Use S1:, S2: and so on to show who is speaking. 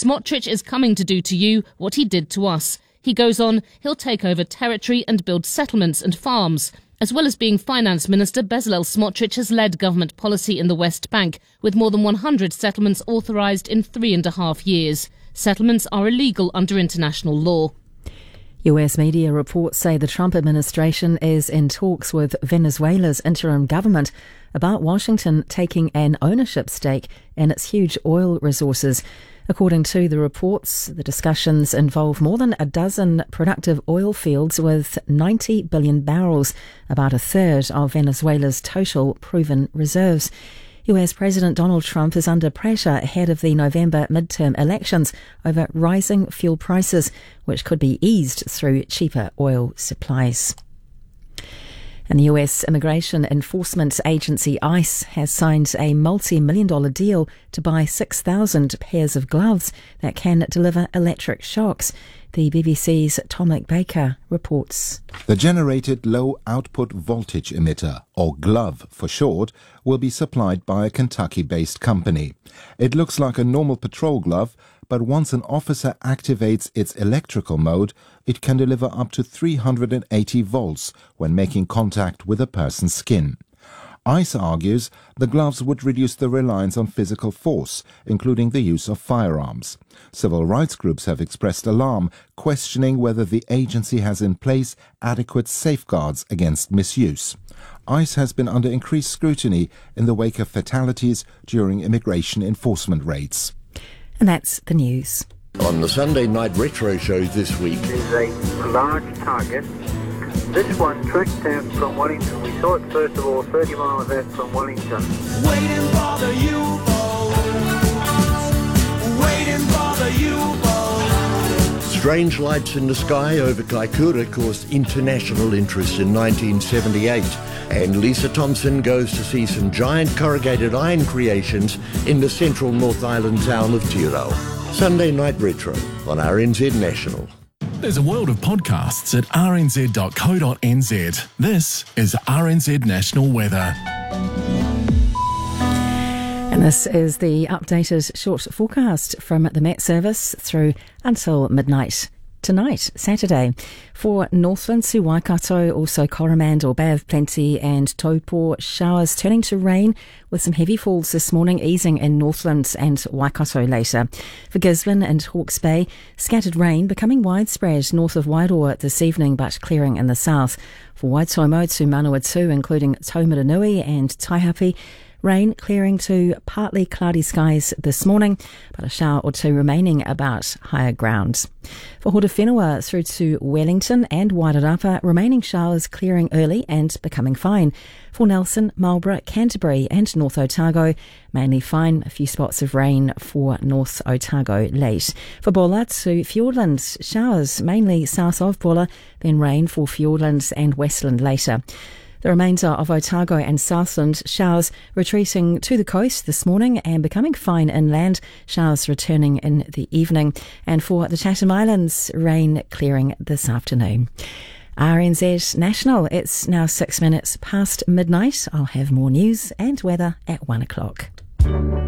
S1: Smotrich is coming to do to you what he did to us. He goes on, he'll take over territory and build settlements and farms. As well as being Finance Minister, Bezalel Smotrich has led government policy in the West Bank, with more than 100 settlements authorised in 3.5 years. Settlements are illegal under international law.
S2: US media reports say the Trump administration is in talks with Venezuela's interim government about Washington taking an ownership stake in its huge oil resources. According to the reports, the discussions involve more than a dozen productive oil fields with 90 billion barrels, about a third of Venezuela's total proven reserves. US President Donald Trump is under pressure ahead of the November midterm elections over rising fuel prices, which could be eased through cheaper oil supplies. And the US Immigration Enforcement Agency, ICE, has signed a multi-million-dollar deal to buy 6,000 pairs of gloves that can deliver electric shocks. The BBC's Tomic Baker reports.
S3: The generated low-output voltage emitter, or GLOVE for short, will be supplied by a Kentucky-based company. It looks like a normal patrol glove, but once an officer activates its electrical mode, it can deliver up to 380 volts when making contact with a person's skin. ICE argues the gloves would reduce the reliance on physical force, including the use of firearms. Civil rights groups have expressed alarm, questioning whether the agency has in place adequate safeguards against misuse. ICE has been under increased scrutiny in the wake of fatalities during immigration enforcement raids.
S2: And that's the news.
S4: On the Sunday Night Retro Show this week.
S5: There's a large target. This one tracked out from Wellington. We saw it first of all 30 miles out from Wellington.
S6: Waiting for the U-boat. Waiting for the U-boat.
S4: Strange lights in the sky over Kaikoura caused international interest in 1978. And Lisa Thompson goes to see some giant corrugated iron creations in the central North Island town of Tiro. Sunday Night Retro on RNZ National.
S7: There's a world of podcasts at rnz.co.nz. This is RNZ National Weather.
S2: And this is the updated short forecast from the Met Service through until midnight tonight, Saturday. For Northland to Waikato, also Coromandel, Bay of Plenty and Taupo, showers turning to rain with some heavy falls this morning, easing in Northland and Waikato later. For Gisborne and Hawke's Bay, scattered rain becoming widespread north of Wairoa this evening, but clearing in the south. For Waitomo to Manawatu, including Taumaranui and Taihape, rain clearing to partly cloudy skies this morning, but a shower or two remaining about higher ground. For Horowhenua through to Wellington and Wairarapa, remaining showers clearing early and becoming fine. For Nelson, Marlborough, Canterbury and North Otago, mainly fine, a few spots of rain for North Otago late. For Bulla to Fiordland, showers mainly south of Bulla, then rain for Fiordland and Westland later. The remainder of Otago and Southland, showers retreating to the coast this morning and becoming fine inland, showers returning in the evening. And for the Chatham Islands, rain clearing this afternoon. RNZ National, it's now 6 minutes past midnight. I'll have more news and weather at 1 o'clock.